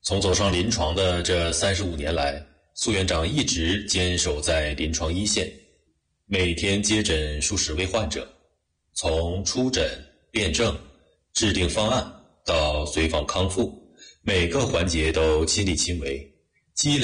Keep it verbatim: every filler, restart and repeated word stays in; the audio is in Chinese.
从走上临床的这三十五年来，苏院长一直坚守在临床一线，每天接诊数十位患者，从出诊、辩证、制定方案到随访康复，每个环节都亲力亲为，积累